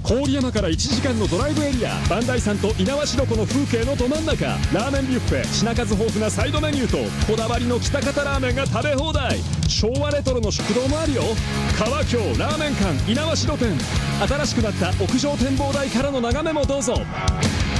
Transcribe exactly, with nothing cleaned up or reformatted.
郡山からいちじかんのドライブエリア、磐梯山と猪苗代湖の風景のど真ん中。ラーメンビュッフェ、品数豊富なサイドメニューとこだわりの喜多方ラーメンが食べ放題。昭和レトロの食堂もあるよ。川京ラーメン館猪苗代店。新しくなった屋上展望台からの眺めもどうぞ。